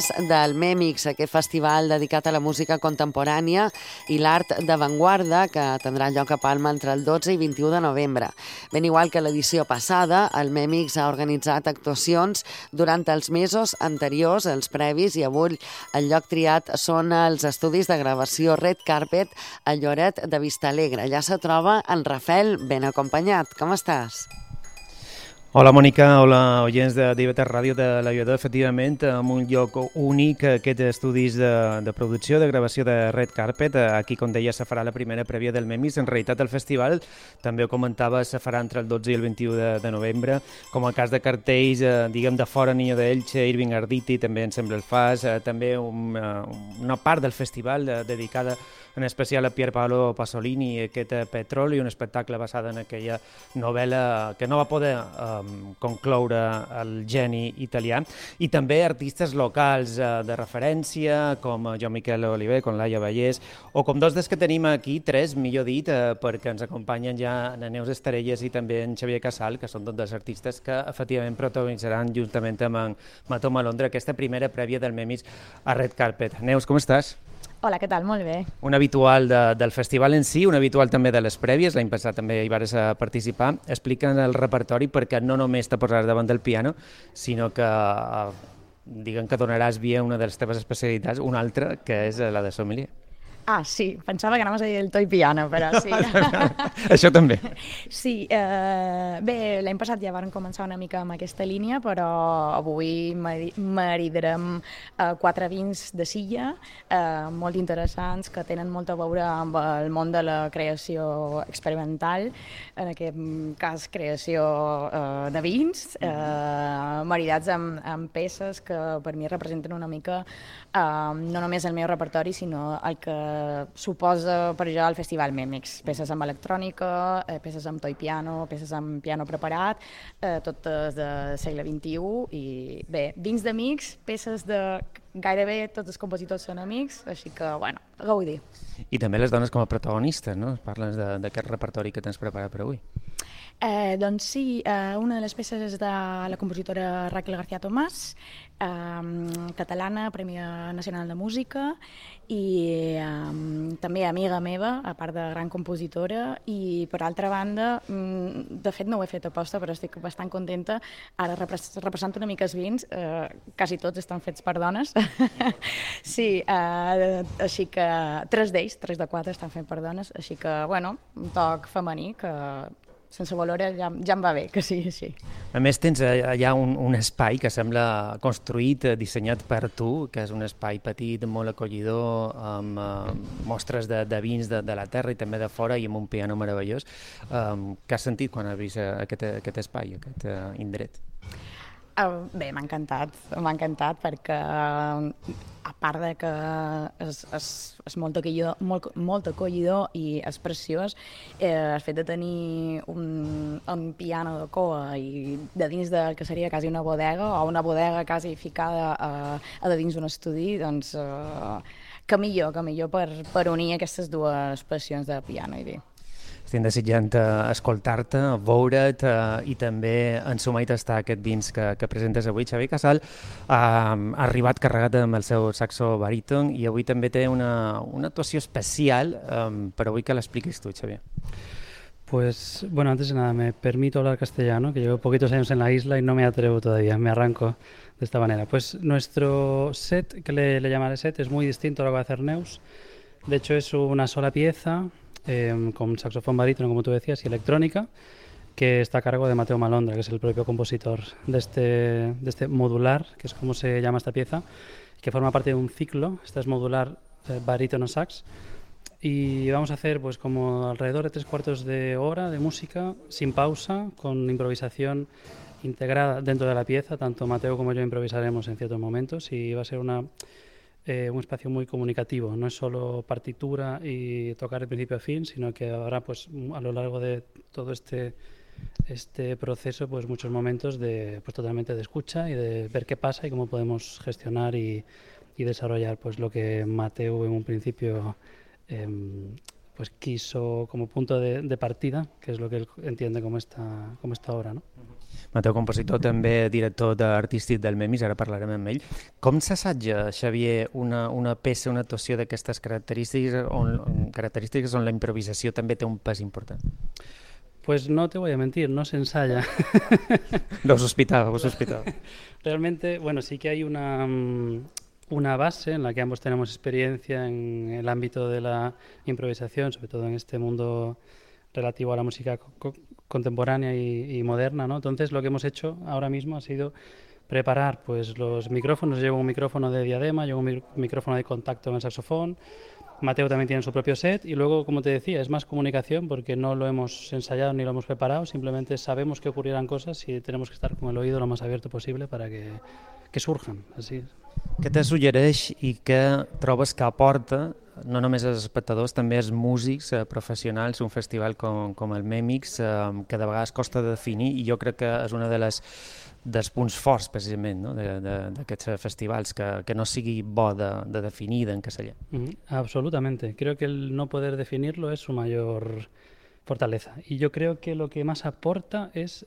del MEMIX, aquest festival dedicat a la música contemporània i l'art d'avantguarda que tindrà lloc a Palma entre el 12 i 21 de novembre. Ben igual que l'edició passada, el MEMIX ha organitzat actuacions durant els mesos anteriors, els previs, i avui el lloc triat són els estudis de gravació Red Carpet a Lloret de Vistalegre. Allà se troba en Rafael, ben acompanyat. Com estàs? Hola Mònica, hola oients de DIVT Ràdio de l'Aviador. Efectivament, en un lloc únic, aquests estudis de producció, de gravació de Red Carpet. Aquí, com deia, se farà la primera prèvia del MEMIX. En realitat, el festival, també ho comentava, se farà entre el 12 i el 21 de novembre. Com el cas de cartells, diguem, de fora Niño de Elche, Irving Arditi, també en sembla el fas, també una part del festival dedicada en especial a Pier Paolo Pasolini, aquest Petroli, un espectacle basat en aquella novel·la que no va poder concloure el geni italià, i també artistes locals de referència, com Joan Miquel Oliver, com Laia Vallès, o com dos dels que tenim aquí, tres, millor dit, perquè ens acompanyen ja en Neus Estarelles i també en Xavier Casal, que són dos artistes que efectivament protagonitzaran juntament amb en Mateu Malondra aquesta primera prèvia del MEMIX a Red Carpet. Neus, com estàs? Hola, què tal? Molt bé. Un habitual del festival en si, un habitual també de les prèvies, l'any passat també hi vares participar. Explica'n el repertori perquè no només te posaràs davant del piano, sinó que diguem que donaràs via a una de les teves especialitats, una altra, que és la de sommelier. Ah, sí, pensava que anaves a dir el toy piano, però sí. Això també. Sí, bé, l'any passat ja vam començar una mica amb aquesta línia, però avui maridarem 4 vins de Silla, molt interessants, que tenen molt a veure amb el món de la creació experimental, en aquest cas creació de vins, maridats amb peces que per mi representen una mica no només el meu repertori, sinó el que suposa per jo el Festival MEMIX. Peces amb electrònica, peces amb toy piano, peces amb piano preparat, totes del segle XXI, i bé, vins d'amics, peces de gairebé tots els compositors són amics, així que, bueno, gaudir. I també les dones com a protagonistes, no? Parles d'aquest repertori que tens preparat per avui. Doncs sí, una de les peces és de la compositora Raquel García Tomàs, catalana, Premi Nacional de Música, i també amiga meva, a part de gran compositora, i per altra banda, de fet no ho he fet aposta, però estic bastant contenta, ara repassant una mica els vins, quasi tots estan fets per dones, sí, així que 3 d'ells, 3 de 4 estan fets per dones, així que, bueno, un toc femení que sense valor ja em va bé, que sigui així. A més, tens allà un espai que sembla construït, dissenyat per tu, que és un espai petit, molt acollidor, amb mostres de vins de la terra i també de fora, i amb un piano meravellós. Què has sentit quan has vist aquest espai, aquest indret? Bé, m'ha encantat perquè a part de que és molt acollidor i és preciós, el fet de tenir un piano de cua i de dins del que seria quasi una bodega, o una bodega quasi ficada a de dins d'un estudi, doncs que millor per unir aquestes dues passions de piano i vi. Estic desitjant escoltar-te, veure't i també ensumar i tastar aquests vins que presentes avui. Xavier Casal ha arribat carregat amb el seu saxo baríton i avui també té una actuació especial, però vull que l'expliquis tu, Xavier. Pues, bueno, antes de nada, me permito hablar castellano, que llevo poquitos años en la isla y no me atrevo todavía, me arranco de esta manera. Pues nuestro set, que le llamaré set, es muy distinto a lo que va a hacer Neus. De hecho, es una sola pieza, con saxofón barítono, como tú decías, y electrónica, que está a cargo de Mateu Malondra, que es el propio compositor de este modular, que es como se llama esta pieza, que forma parte de un ciclo. Esta es modular barítono sax, y vamos a hacer pues como alrededor de 3/4 de hora de música sin pausa, con improvisación integrada dentro de la pieza. Tanto Mateu como yo improvisaremos en ciertos momentos, y va a ser un espacio muy comunicativo. No es solo partitura y tocar de principio a fin, sino que habrá pues a lo largo de todo este proceso pues muchos momentos de pues totalmente de escucha y de ver qué pasa y cómo podemos gestionar y desarrollar pues lo que Mateu en un principio pues quiso como punto de partida, que es lo que él entiende como esta obra, ¿no? Mateu, compositor, també director artístic del Memis, ara parlarem amb ell. Com s'assaja, Xavier, una peça, una actuació d'aquestes característiques on la improvisació també té un pes important? Pues no te voy a mentir, no se ensaya. Lo sospitaba. Realmente, bueno, sí que hay una base en la que ambos tenemos experiencia en el ámbito de la improvisación, sobre todo en este mundo relativo a la música contemporánea y moderna, ¿no? Entonces lo que hemos hecho ahora mismo ha sido preparar pues los micrófonos. Llevo un micrófono de diadema, llevo un micrófono de contacto en el saxofón. Mateo también tiene su propio set y luego, como te decía, es más comunicación porque no lo hemos ensayado ni lo hemos preparado, simplemente sabemos que ocurrirán cosas y tenemos que estar con el oído lo más abierto posible para que surjan, así es. Què te suggereix i què trobes que aporta, no només als espectadors, també als músics professionals, un festival com el Memix, que de vegades costa de definir i jo crec que és una dels punts forts, precisament, no? d'aquests festivals, que no sigui bo de definir, d'encasellar. Absolutamente. Creo que el no poder definirlo es su mayor fortaleza. Y yo creo que lo que más aporta es...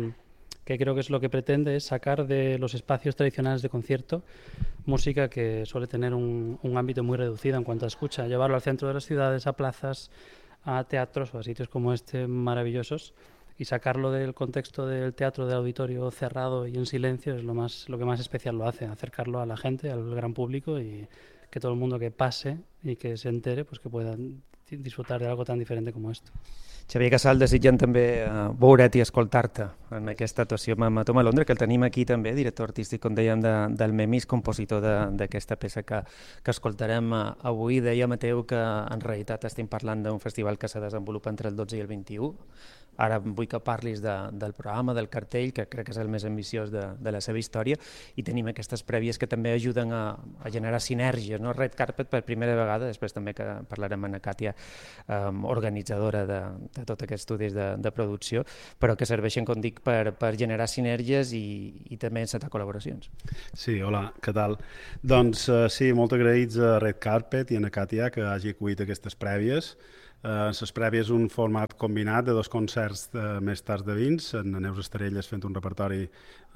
que creo que es lo que pretende, es sacar de los espacios tradicionales de concierto música que suele tener un ámbito muy reducido en cuanto a escucha, llevarlo al centro de las ciudades, a plazas, a teatros o a sitios como este maravillosos y sacarlo del contexto del teatro, del auditorio cerrado y en silencio es lo que más especial lo hace, acercarlo a la gente, al gran público y que todo el mundo que pase y que se entere, pues que puedan disfrutar de algo tan diferente como esto. Xavier Casal, desitjant també veure't i escoltar-te en aquesta actuació amb Mateu Malondra, que el tenim aquí també, director artístic, com dèiem, del Memis, compositor d'aquesta peça que escoltarem avui. Deia Mateu que en realitat estem parlant d'un festival que se desenvolupa entre el 12 i el 21. Ara vull que parlis del programa, del cartell, que crec que és el més ambiciós de la seva història, i tenim aquestes prèvies que també ajuden a generar sinergies, no? Red Carpet per primera vegada, després també que parlarem amb la Càtia, organitzadora de tots aquests estudis de producció, però que serveixen, com dic, per generar sinergies i també encetar col·laboracions. Sí, hola, què tal? Doncs sí, molt agraïts a Red Carpet i a la Càtia que hagi acollit aquestes prèvies. Les prèvies un format combinat de dos concerts més tards de vins, en Neus Estrelles fent un repertori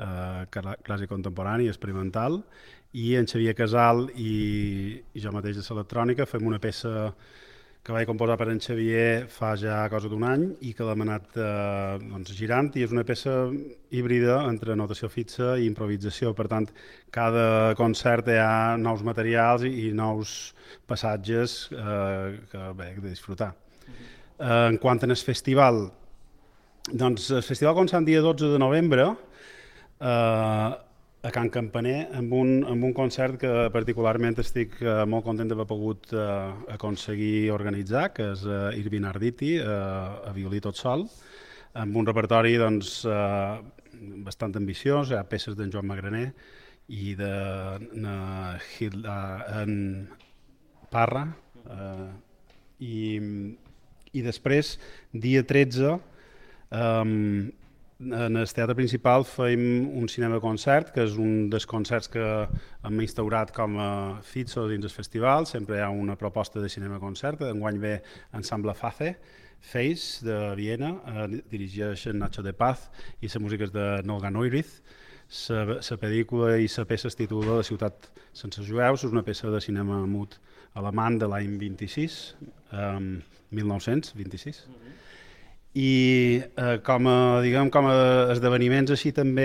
clàssic contemporani experimental, i en Xavier Casal i jo mateix de l'electrònica fem una peça que vaig composar per en Xavier fa ja cosa d'un any i que l'hem anat girant, i és una peça híbrida entre notació fixa i improvisació. Per tant, cada concert hi ha nous materials i nous passatges que bé, de disfrutar. En quant al festival, doncs el festival comença el dia 12 de novembre a Can Campaner amb un concert que particularment estic molt content d'haver pogut aconseguir organitzar, que és Irving Arditi, a violí tot sol, amb un repertori bastant ambiciós. Hi ha peces d'en Joan Magraner i en Parra, i després, dia 13, en el teatre principal fem un cinema-concert, que és un dels concerts que hem instaurat com a fixo dins el festival. Sempre hi ha una proposta de cinema-concert. Enguany ve Ensemble Face, de Viena, dirigeix Nacho de Paz, i la música és de Nolga Neurith. La pel·lícula i la peça es titula La ciutat sense jueus, és una peça de cinema mut alemany de l'any 1926. I com a esdeveniments així també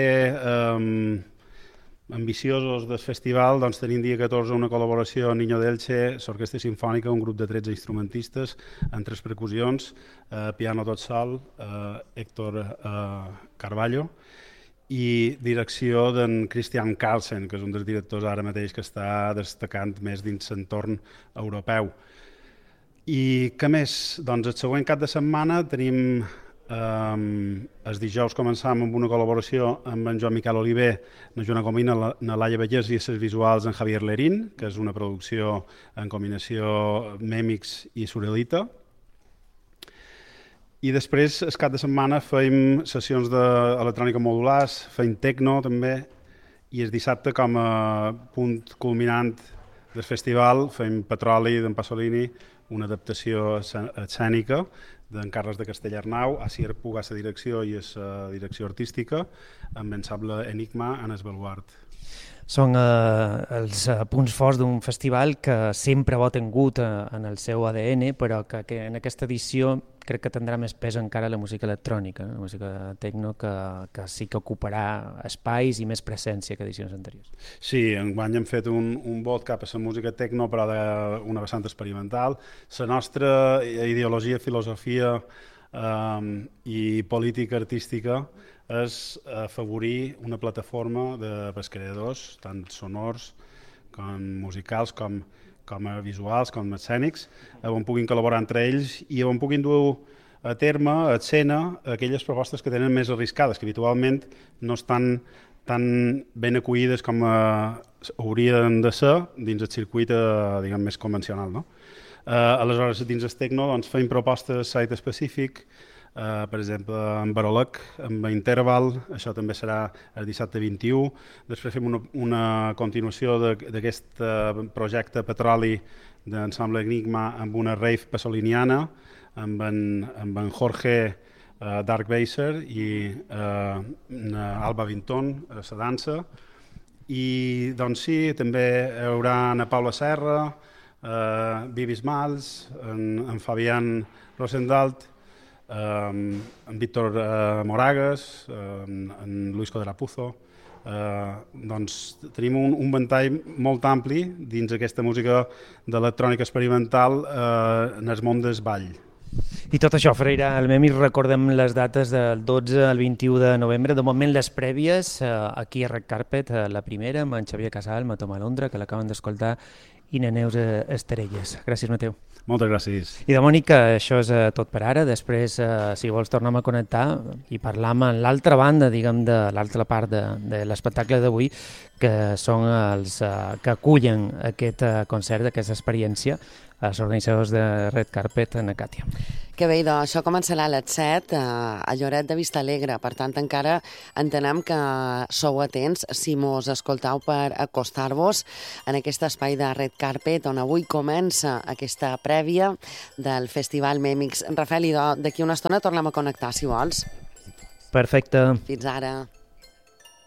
ambiciosos del festival, doncs tenim dia 14 una col·laboració amb Niño d'Elche, l'Orquestra Simfònica, un grup de 13 instrumentistes, en 3 percussions, piano tot sol, Héctor Carballo, i direcció d'en Christian Carlsen, que és un dels directors ara mateix que està destacant més dins l'entorn europeu. I què més? Doncs el següent cap de setmana tenim, els dijous començam amb una col·laboració amb en Joan Miquel Oliver, en Joana Comina, en Laia Vallès i els visuals en Javier Lerín, que és una producció en combinació Memix i Surelita. I després, el cap de setmana, fem sessions d'electrònica modulars, fem tecno també, i el dissabte, com a punt culminant del festival fem Petroli d'en Pasolini, una adaptació escènica d'en Carles de Castellarnau, a Cier Puga a la direcció i a la direcció artística, amb l'ensemble Enigma en el baluart. Són els punts forts d'un festival que sempre ho ha tingut en el seu ADN, però que en aquesta edició crec que tindrà més pes encara la música electrònica, la música techno, que sí que ocuparà espais i més presència que edicions anteriors. Sí, enguany hem fet un vot cap a la música techno, però d'una vessant experimental. La nostra ideologia, filosofia i política artística és afavorir una plataforma pels creadors, tant sonors com musicals, com visuals, com escènics, on puguin col·laborar entre ells i on puguin dur a terme, a escena, aquelles propostes que tenen més arriscades, que habitualment no estan tan ben acollides com haurien de ser dins el circuit diguem, més convencional. No? Aleshores, dins el techno doncs, fem propostes site específic, per exemple, en Barolec, amb Interval, això també serà el dissabte 21. Després fem una continuació d'aquest projecte Petroli d'ensemble Enigma amb una rave pasoliniana, amb en Jorge Dark Baser i Alba Vinton, a la dansa. I doncs sí, també hi haurà en Paula Serra, Vivis Mals, en Fabián Rosendalt, en Víctor Moragas, en Luis Coderapuzo. Doncs tenim un ventall molt ampli dins aquesta música d'electrònica experimental en el món del ball. I tot això farà el Memi, recordem les dates del 12 al 21 de novembre, de moment les prèvies, aquí a Red Carpet, la primera, amb en Xavier Casal, Mató Malondra, que l'acaben d'escoltar, i Neus Esterelles. Gràcies, Mateu. Moltes gràcies. I de Mònica, això és tot per ara. Després, si vols, tornem a connectar i parlar amb l'altra banda, diguem, de l'altra part de l'espectacle d'avui, que són els que acullen aquest concert, aquesta experiència, els organitzadors de Red Carpet en Acàtia. Que bé, doncs això començarà a les 7 a Lloret de Vistalegre, per tant encara entenem que sou atents si mos escoltau per acostar-vos en aquest espai de Red Carpet on avui comença aquesta prèvia del Festival Mèmix. Rafael, i d'aquí una estona tornem a connectar, si vols. Perfecte. Fins ara.